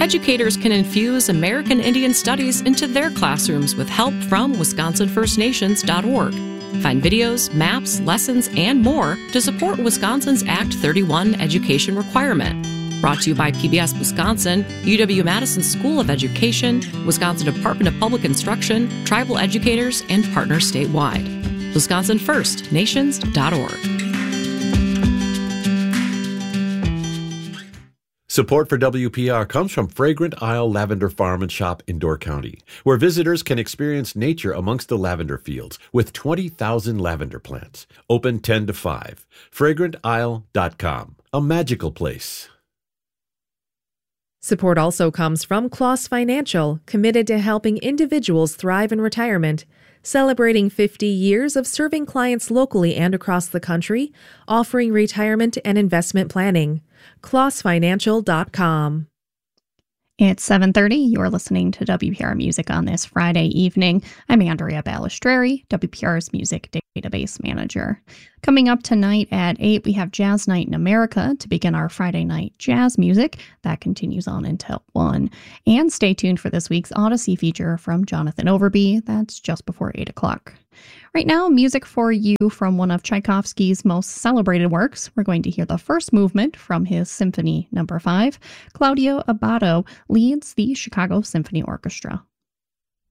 educators can infuse American Indian studies into their classrooms with help from WisconsinFirstNations.org. Find videos, maps, lessons, and more to support Wisconsin's Act 31 education requirement. Brought to you by PBS Wisconsin, UW-Madison School of Education, Wisconsin Department of Public Instruction, tribal educators, and partners statewide. WisconsinFirstNations.org. Support for WPR comes from Fragrant Isle Lavender Farm and Shop in Door County, where visitors can experience nature amongst the lavender fields with 20,000 lavender plants. Open 10 to 5. FragrantIsle.com. A magical place. Support also comes from Kloss Financial, committed to helping individuals thrive in retirement. Celebrating 50 years of serving clients locally and across the country, offering retirement and investment planning. KlossFinancial.com. It's 7:30. You're listening to WPR Music on this Friday evening. I'm Andrea Balistreri, WPR's Music Database Manager. Coming up tonight at 8, we have Jazz Night in America to begin our Friday night jazz music. That continues on until 1. And stay tuned for this week's Odyssey feature from Jonathan Overby. That's just before 8 o'clock. Right now, music for you from one of Tchaikovsky's most celebrated works. We're going to hear the first movement from his Symphony No. 5. Claudio Abbado leads the Chicago Symphony Orchestra.